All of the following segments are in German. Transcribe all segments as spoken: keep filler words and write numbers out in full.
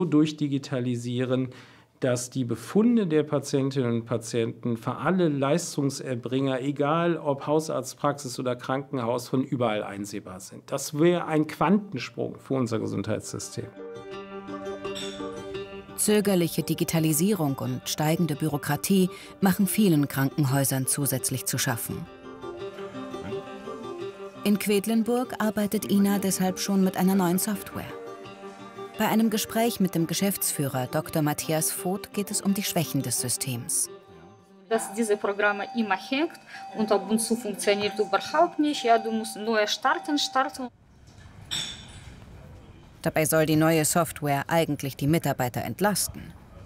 durchdigitalisieren, dass die Befunde der Patientinnen und Patienten für alle Leistungserbringer, egal ob Hausarztpraxis oder Krankenhaus, von überall einsehbar sind. Das wäre ein Quantensprung für unser Gesundheitssystem. Zögerliche Digitalisierung und steigende Bürokratie machen vielen Krankenhäusern zusätzlich zu schaffen. In Quedlinburg arbeitet Ina deshalb schon mit einer neuen Software. Bei einem Gespräch mit dem Geschäftsführer Doktor Matthias Voth geht es um die Schwächen des Systems. Dass diese Programme immer hängt und ab und zu funktioniert überhaupt nicht. Ja, du musst neu starten, starten. Dabei soll die neue Software eigentlich die Mitarbeiter entlasten.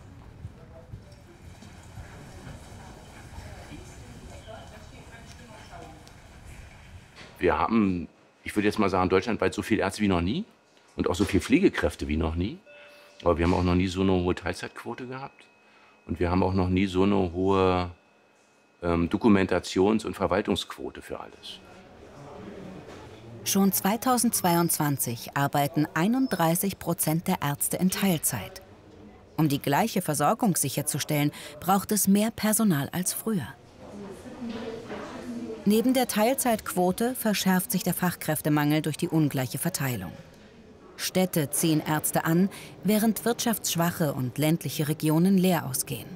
Wir haben, ich würde jetzt mal sagen, deutschlandweit so viele Ärzte wie noch nie und auch so viele Pflegekräfte wie noch nie. Aber wir haben auch noch nie so eine hohe Teilzeitquote gehabt. Und wir haben auch noch nie so eine hohe ähm, Dokumentations- und Verwaltungsquote für alles. Schon zweitausendzweiundzwanzig arbeiten einunddreißig Prozent der Ärzte in Teilzeit. Um die gleiche Versorgung sicherzustellen, braucht es mehr Personal als früher. Neben der Teilzeitquote verschärft sich der Fachkräftemangel durch die ungleiche Verteilung. Städte ziehen Ärzte an, während wirtschaftsschwache und ländliche Regionen leer ausgehen.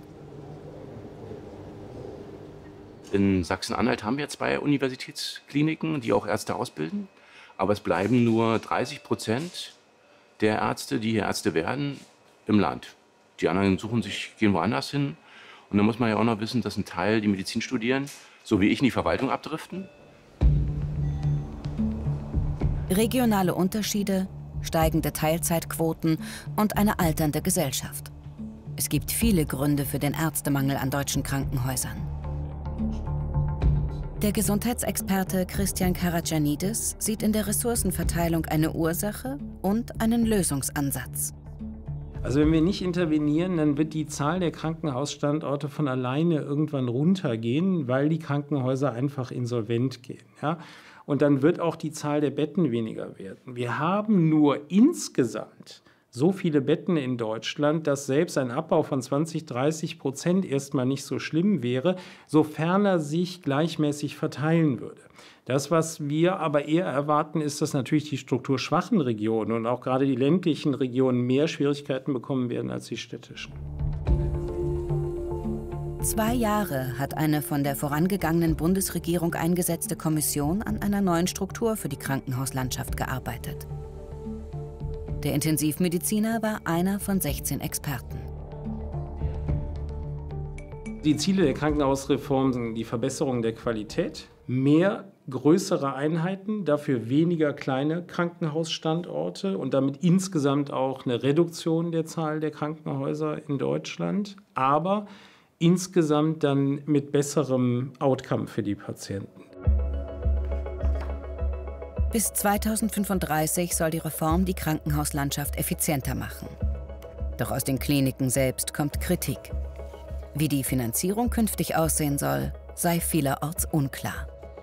In Sachsen-Anhalt haben wir zwei Universitätskliniken, die auch Ärzte ausbilden. Aber es bleiben nur dreißig Prozent der Ärzte, die hier Ärzte werden, im Land. Die anderen suchen sich, gehen woanders hin. Und dann muss man ja auch noch wissen, dass ein Teil, die Medizin studieren, so wie ich, in die Verwaltung abdriften. Regionale Unterschiede, steigende Teilzeitquoten und eine alternde Gesellschaft. Es gibt viele Gründe für den Ärztemangel an deutschen Krankenhäusern. Der Gesundheitsexperte Christian Karadjanidis sieht in der Ressourcenverteilung eine Ursache und einen Lösungsansatz. Also wenn wir nicht intervenieren, dann wird die Zahl der Krankenhausstandorte von alleine irgendwann runtergehen, weil die Krankenhäuser einfach insolvent gehen. Ja? Und dann wird auch die Zahl der Betten weniger werden. Wir haben nur insgesamt so viele Betten in Deutschland, dass selbst ein Abbau von zwanzig, dreißig Prozent erstmal nicht so schlimm wäre, sofern er sich gleichmäßig verteilen würde. Das, was wir aber eher erwarten, ist, dass natürlich die strukturschwachen Regionen und auch gerade die ländlichen Regionen mehr Schwierigkeiten bekommen werden als die städtischen. Zwei Jahre hat eine von der vorangegangenen Bundesregierung eingesetzte Kommission an einer neuen Struktur für die Krankenhauslandschaft gearbeitet. Der Intensivmediziner war einer von sechzehn Experten. Die Ziele der Krankenhausreform sind die Verbesserung der Qualität, mehr größere Einheiten, dafür weniger kleine Krankenhausstandorte und damit insgesamt auch eine Reduktion der Zahl der Krankenhäuser in Deutschland, aber insgesamt dann mit besserem Outcome für die Patienten. Bis zweitausendfünfunddreißig soll die Reform die Krankenhauslandschaft effizienter machen. Doch aus den Kliniken selbst kommt Kritik. Wie die Finanzierung künftig aussehen soll, sei vielerorts unklar.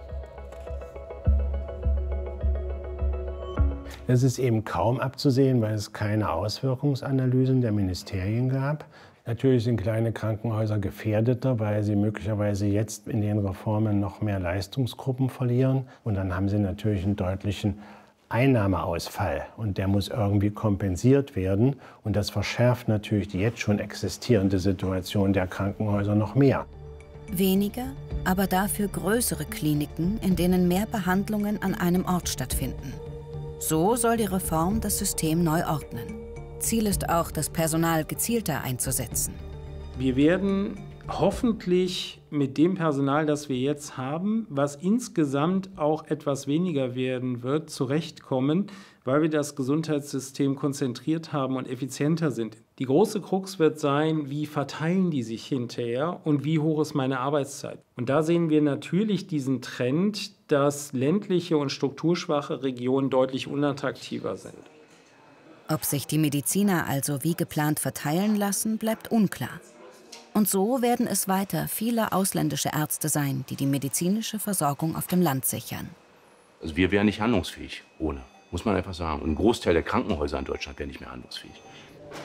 Es ist eben kaum abzusehen, weil es keine Auswirkungsanalysen der Ministerien gab. Natürlich sind kleine Krankenhäuser gefährdeter, weil sie möglicherweise jetzt in den Reformen noch mehr Leistungsgruppen verlieren. Und dann haben sie natürlich einen deutlichen Einnahmeausfall. Und der muss irgendwie kompensiert werden. Und das verschärft natürlich die jetzt schon existierende Situation der Krankenhäuser noch mehr. Weniger, aber dafür größere Kliniken, in denen mehr Behandlungen an einem Ort stattfinden. So soll die Reform das System neu ordnen. Ziel ist auch, das Personal gezielter einzusetzen. Wir werden hoffentlich mit dem Personal, das wir jetzt haben, was insgesamt auch etwas weniger werden wird, zurechtkommen, weil wir das Gesundheitssystem konzentriert haben und effizienter sind. Die große Krux wird sein, wie verteilen die sich hinterher und wie hoch ist meine Arbeitszeit. Und da sehen wir natürlich diesen Trend, dass ländliche und strukturschwache Regionen deutlich unattraktiver sind. Ob sich die Mediziner also wie geplant verteilen lassen, bleibt unklar. Und so werden es weiter viele ausländische Ärzte sein, die die medizinische Versorgung auf dem Land sichern. Also wir wären nicht handlungsfähig ohne, muss man einfach sagen. Und ein Großteil der Krankenhäuser in Deutschland wäre nicht mehr handlungsfähig.